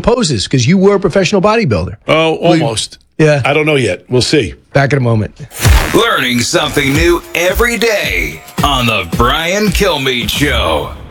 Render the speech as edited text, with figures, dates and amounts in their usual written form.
poses? Because you were a professional bodybuilder. Oh, almost. Yeah. I don't know yet. We'll see. Back in a moment. Learning something new every day on The Brian Kilmeade Show.